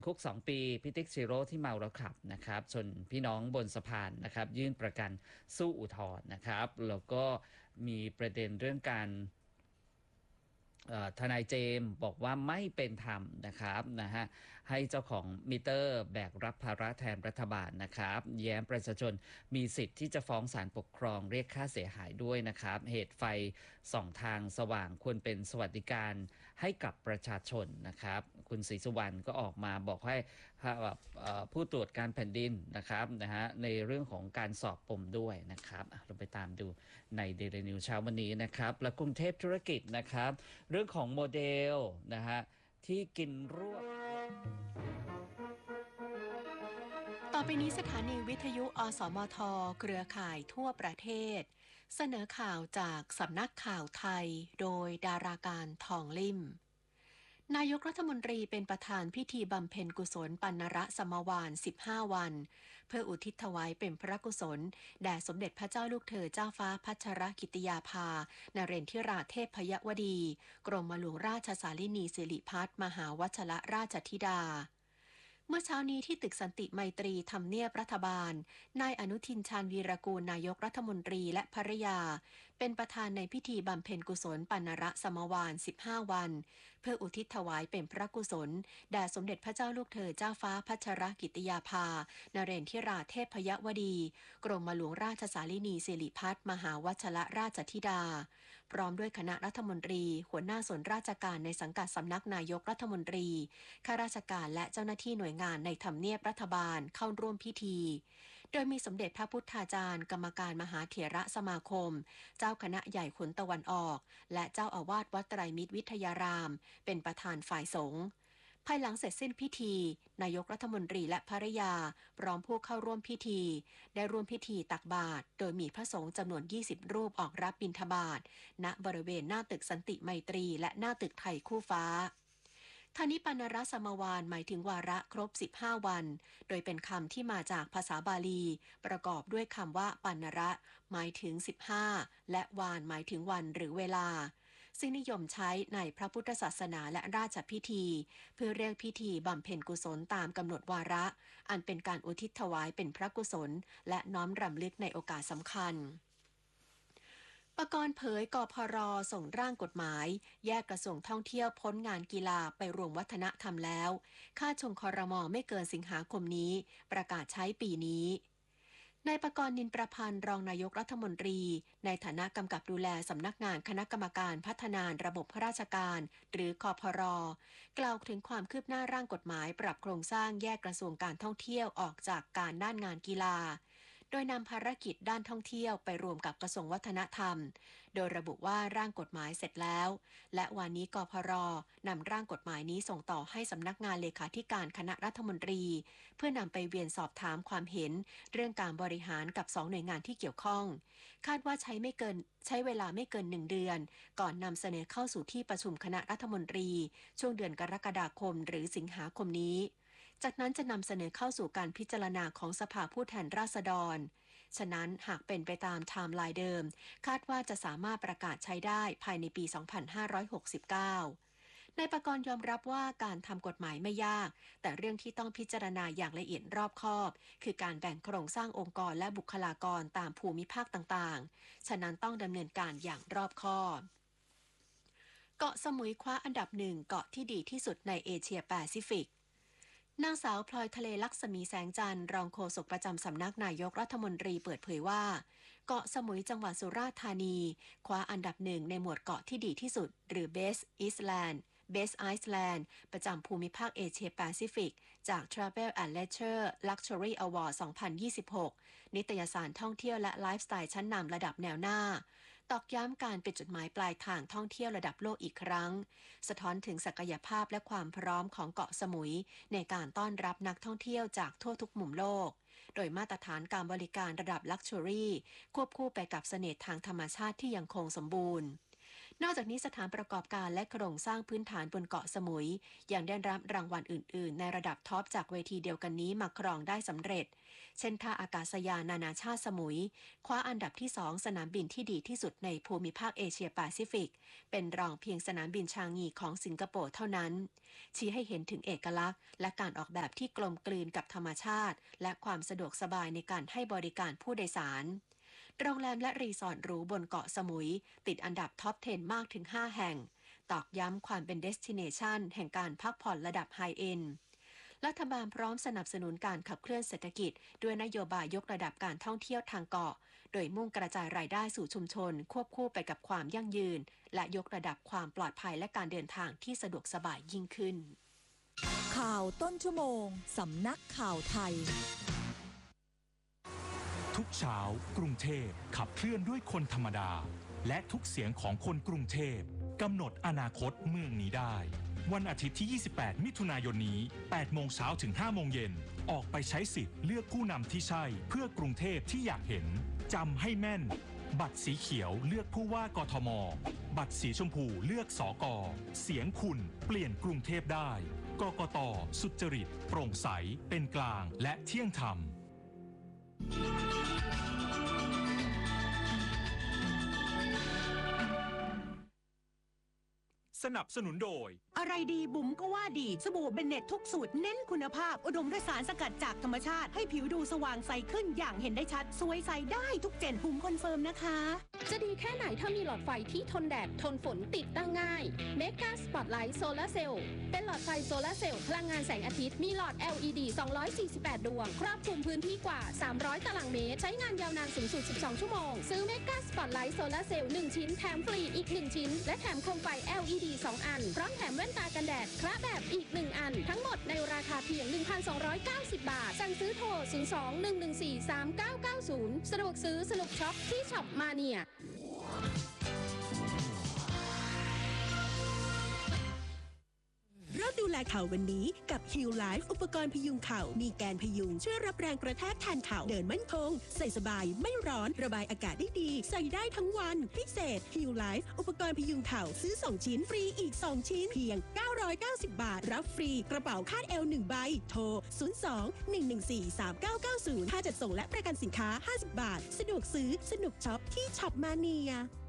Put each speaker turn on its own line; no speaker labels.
คุก2 ปีพิติ๊กซีโร่ที่เมาแล้วขับนะครับชนพี่น้องบนสะพานนะครับยื่นประกันสู้อุทธรณ์นะครับแล้วก็มีประเด็นเรื่องการทนายเจมส์บอกว่าไม่เป็นธรรมนะครับให้เจ้าของมิเตอร์แบกรับภาระแทนรัฐบาลนะครับแย้มประชาชนมีสิทธิ์ที่จะฟ้องศาลปกครองเรียกค่าเสียหายด้วยนะครับเหตุไฟ2 ทางสว่างควรเป็นสวัสดิการให้กับประชาชนนะครับคุณศรีสุวรรณก็ออกมาบอกให้ผู้ตรวจการแผ่นดินนะครับในเรื่องของการสอบปมด้วยนะครับเราไปตามดูในเดลินิวเช้าวันนี้นะครับและกรุงเทพธุรกิจนะครับเรื่องของโมเดลที่กินรวบ
ต่อไปนี้สถานีวิทยุอสมทเครือข่ายทั่วประเทศเสนอข่าวจากสำนักข่าวไทยโดยดาราการทองลิ่มนายกรัฐมนตรีเป็นประธานพิธีบำเพ็ญกุศลปัณระสมวาน15 วันเพื่ออุทิศถวายเป็นพระกุศลแด่สมเด็จพระเจ้าลูกเธอเจ้าฟ้าพัชรกิติยาภานเรนทิราเทพยวดีกรมหลวงราชสารินีสิริพัฒน์มหาวชรราชธิดาเมื่อเช้านี้ที่ตึกสันติไมตรีทำเนียบรัฐบาลนายอนุทินชาญวีรกูลนายกรัฐมนตรีและภริยาเป็นประธานในพิธีบำเพ็ญกุศลปัณระสมวาน15 วันเพื่ออุทิศถวายเป็นพระกุศลแด่สมเด็จพระเจ้าลูกเธอเจ้าฟ้าพัชรกิติยาภานเรนทิราเทพยวดีกรมหลวงราชสารินีสิริพัฒน์มหาวชรราชธิดาพร้อมด้วยคณะรัฐมนตรีหัวหน้าส่วนราชการในสังกัดสำนักนายกรัฐมนตรีข้าราชการและเจ้าหน้าที่หน่วยงานในทำเนียบรัฐบาลเข้าร่วมพิธีโดยมีสมเด็จพระพุทธาจารย์กรรมการมหาเถระสมาคมเจ้าคณะใหญ่ขุนตะวันออกและเจ้าอาวาสวัดไตรมิตรวิทยารามเป็นประธานฝ่ายสงฆ์ภายหลังเสร็จสิ้นพิธีนายกรัฐมนตรีและภริยาพร้อมผู้เข้าร่วมพิธีได้ร่วมพิธีตักบาตรโดยมีพระสงฆ์จำนวน20 รูปออกรับบิณฑบาตณบริเวณหน้าตึกสันติไมตรีและหน้าตึกไทยคู่ฟ้าทานิปัณระสมวานหมายถึงวาระครบ15 วันโดยเป็นคำที่มาจากภาษาบาลีประกอบด้วยคำว่าปัณระหมายถึง15และวานหมายถึงวันหรือเวลาซึ่งนิยมใช้ในพระพุทธศาสนาและราชพิธีเพื่อเรียกพิธีบำเพ็ญกุศลตามกำหนดวาระอันเป็นการอุทิศถวายเป็นพระกุศลและน้อมรำลึกในโอกาสสำคัญปกรณ์เผยกพรส่งร่างกฎหมายแยกกระทรวงท่องเที่ยวพ้นงานกีฬาไปรวมวัฒนธรรมแล้วค่าชงครม.ไม่เกินสิงหาคมนี้ประกาศใช้ปีนี้นายปกรณ์นินประพันธ์รองนายกรัฐมนตรีในฐานะกำกับดูแลสำนักงานคณะกรรมการพัฒนาระบบข้าราชการหรือคพรกล่าวถึงความคืบหน้าร่างกฎหมายปรับโครงสร้างแยกกระทรวงการท่องเที่ยวออกจากการด้านงานกีฬาโดยนำภารกิจด้านท่องเที่ยวไปรวมกับกระทรวงวัฒนธรรมโดยระบุว่าร่างกฎหมายเสร็จแล้วและวันนี้กพรนำร่างกฎหมายนี้ส่งต่อให้สำนักงานเลขาธิการคณะรัฐมนตรีเพื่อนำไปเวียนสอบถามความเห็นเรื่องการบริหารกับ2 หน่วยงานที่เกี่ยวข้องคาดว่าใช้เวลาไม่เกิน1 เดือนก่อนนำเสนอเข้าสู่ที่ประชุมคณะรัฐมนตรีช่วงเดือนกรกฎาคมหรือสิงหาคมนี้จากนั้นจะนำเสนอเข้าสู่การพิจารณาของสภาผู้แทนราษฎรฉะนั้นหากเป็นไปตามไทม์ไลน์เดิมคาดว่าจะสามารถประกาศใช้ได้ภายในปี 2569นายปกรณ์ยอมรับว่าการทำกฎหมายไม่ยากแต่เรื่องที่ต้องพิจารณาอย่างละเอียดรอบคอบคือการแบ่งโครงสร้างองค์กรและบุคลากรตามภูมิภาคต่างๆฉะนั้นต้องดำเนินการอย่างรอบคอบเกาะสมุยคว้าอันดับ1เกาะที่ดีที่สุดในเอเชียแปซิฟิกนางสาวพลอยทะเลลักษมีแสงจันทร์รองโฆษกประจำสำนักนายกรัฐมนตรีเปิดเผยว่าเกาะสมุยจังหวัดสุราษฎร์ธานีคว้าอันดับ1ในหมวดเกาะที่ดีที่สุดหรือ Best Island Best Iceland ประจำภูมิภาคเอเชียแปซิฟิกจาก Travel and Leisure Luxury Award 2026 นิตยสารท่องเที่ยวและไลฟ์สไตล์ชั้นนำระดับแนวหน้าตอกย้ำการเป็นจุดหมายปลายทางท่องเที่ยวระดับโลกอีกครั้งสะท้อนถึงศักยภาพและความพร้อมของเกาะสมุยในการต้อนรับนักท่องเที่ยวจากทั่วทุกมุมโลกโดยมาตรฐานการบริการระดับลักชัวรี่ควบคู่ไปกับเสน่ห์ทางธรรมชาติที่ยังคงสมบูรณ์นอกจากนี้สถานประกอบการและโครงสร้างพื้นฐานบนเกาะสมุยยังได้รับรางวัลอื่นๆในระดับท็อปจากเวทีเดียวกันนี้มาครองได้สำเร็จเช่นท่าอากาศยานนานาชาติสมุยคว้าอันดับที่2สนามบินที่ดีที่สุดในภูมิภาคเอเชียแปซิฟิกเป็นรองเพียงสนามบินชางงีของสิงคโปร์เท่านั้นชี้ให้เห็นถึงเอกลักษณ์และการออกแบบที่กลมกลืนกับธรรมชาติและความสะดวกสบายในการให้บริการผู้โดยสารโรงแรมและรีสอร์ทหรูบนเกาะสมุยติดอันดับท็อป 10 มากถึง 5 แห่งตอกย้ำความเป็นเดสติเนชันแห่งการพักผ่อนระดับไฮเอ็นด์รัฐบาลพร้อมสนับสนุนการขับเคลื่อนเศรษฐกิจด้วยนโยบายยกระดับการท่องเที่ยวทางเกาะโดยมุ่งกระจายรายได้สู่ชุมชนควบคู่ไปกับความยั่งยืนและยกระดับความปลอดภัยและการเดินทางที่สะดวกสบายยิ่งขึ้น
ข่าวต้นชั่วโมงสำนักข่าวไทย
ทุกเช้ากรุงเทพขับเคลื่อนด้วยคนธรรมดาและทุกเสียงของคนกรุงเทพกำหนดอนาคตเมืองนี้ได้วันอาทิตย์ที่ 28 มิถุนายนนี้ 8 โมงเช้าถึง 5 โมงเย็นออกไปใช้สิทธิ์เลือกผู้นำที่ใช่เพื่อกรุงเทพที่อยากเห็นจำให้แม่นบัตรสีเขียวเลือกผู้ว่ากทมบัตรสีชมพูเลือกสก.เสียงคุณเปลี่ยนกรุงเทพได้กกต.สุจริตโปร่งใสเป็นกลางและเที่ยงธรรมสนับสนุนโดย
อะไรดีบุ๋มก็ว่าดีสบู่เบนเน็ตทุกสูตรเน้นคุณภาพอุดมด้วยสารสกัดจากธรรมชาติให้ผิวดูสว่างใสขึ้นอย่างเห็นได้ชัดสวยใสได้ทุกเจนบุ๋มคอนเฟิร์มนะคะ
จะดีแค่ไหนถ้ามีหลอดไฟที่ทนแดดทนฝนติดตั้งง่ายเมกาสปอตไลท์โซลาร์เซลล์เป็นหลอดไฟโซลาร์เซลล์พลังงานแสงอาทิตย์มีหลอด LED 248 ดวงครอบคลุมพื้นที่กว่า300ตารางเมตรใช้งานยาวนานสูงสุด12ชั่วโมงซื้อเมกาสปอตไลท์โซลาร์เซลล์1ชิ้นแถมฟรีอีก1ชิ้นและแถมโคมไฟ LED 2 อันพร้อมแถมแว่นตากันแดดคละแบบอีก1อันทั้งหมดในราคาเพียง 1,290 บาทสั่งซื้อโทร 02-114-3990 สะดวกซื้อสนุกช็อปที่ช็อปมาเนีย
เริ่มดูแลเข่าวันนี้กับ Heal Life อุปกรณ์พยุงเข่ามีแกนพยุงช่วยรับแรงกระแทกแทนเข่าเดินมั่นคงใส่สบายไม่ร้อนระบายอากาศได้ดีใส่ได้ทั้งวันพิเศษ Heal Life อุปกรณ์พยุงเข่าซื้อ2ชิ้นฟรีอีก2ชิ้นเพียง990 บาทรับฟรีกระเป๋าคาดเอว1ใบโทร 02-114-3990 ค่าจัดส่งและประกันสินค้า50 บาทสะดวกซื้อสนุกช็อปที่ช็อปมาเนีย